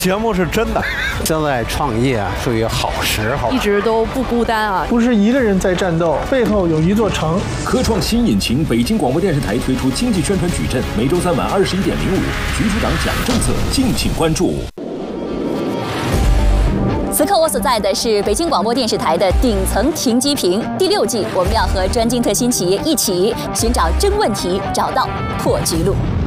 节目是真的。 现在创业啊，属于好时候， 一直都不孤单啊。 不是一个人在战斗，背后有一座城。 科创新引擎，北京广播电视台推出经济宣传矩阵，每周三晚21.05，局处长讲政策，敬请关注。 此刻我所在的是北京广播电视台的顶层停机坪第6季，我们要和专精特新企业一起寻找真问题，找到破局路。